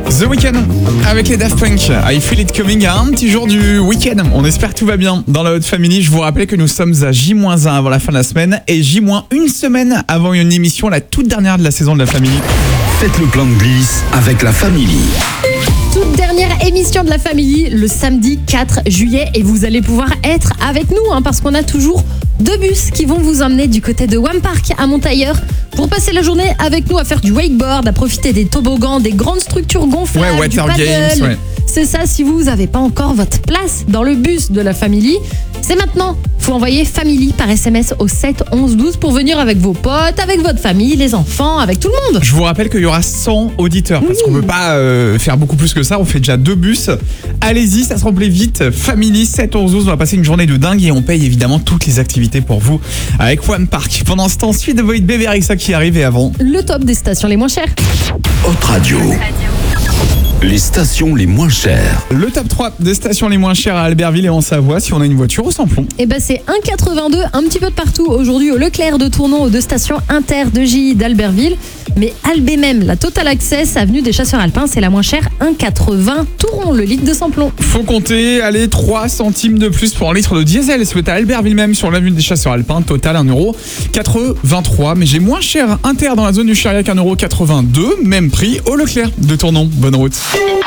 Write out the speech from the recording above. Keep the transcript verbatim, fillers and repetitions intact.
The Weeknd avec les Daft Punk. I feel it coming à un petit jour du week-end. On espère que tout va bien dans la Haute Family. Je vous rappelle que nous sommes à J moins un avant la fin de la semaine et J moins une semaine avant une émission, la toute dernière de la saison de la Family. Faites le plein de glisse avec la Family. Toute dernière émission de la Family le samedi quatre juillet et vous allez pouvoir être avec nous hein, parce qu'on a toujours deux bus qui vont vous emmener du côté de Wam Park à Montailleur pour passer la journée avec nous à faire du wakeboard, à profiter des toboggans, des grandes structures gonflables, ouais, du Water paddle. Games, ouais. C'est ça, si vous n'avez pas encore votre place dans le bus de la Family, c'est maintenant. Faut envoyer Family par S M S au sept onze douze pour venir avec vos potes, avec votre famille, les enfants, avec tout le monde. Je vous rappelle qu'il y aura cent auditeurs parce qu'on ne peut pas euh, faire beaucoup plus que ça. On fait déjà deux bus. Allez-y, ça se remplit vite. Family sept onze douze, on va passer une journée de dingue et on paye évidemment toutes les activités pour vous avec One Park. Pendant ce temps, suite de Void Bébé Alexa qui arrive et avant le top des stations les moins chères. Haute Radio. Les stations les moins chères. le top trois des stations les moins chères à Albertville et en Savoie si on a une voiture au samplon. Et ben c'est un virgule quatre-vingt-deux, un petit peu de partout aujourd'hui au Leclerc de Tournon, aux deux stations Inter de J I d'Albertville. Mais Albé même, la Total Access, avenue des Chasseurs Alpins, c'est la moins chère, un virgule quatre-vingts Touron, le litre de samplon. Faut compter, allez, trois centimes de plus pour un litre de diesel. Si vous êtes à Albertville même sur l'avenue des Chasseurs Alpins, total un euro quatre-vingt-trois. Mais j'ai moins cher Inter dans la zone du Chériac, un euro quatre-vingt-deux. Même prix au Leclerc de Tournon. Bonne route.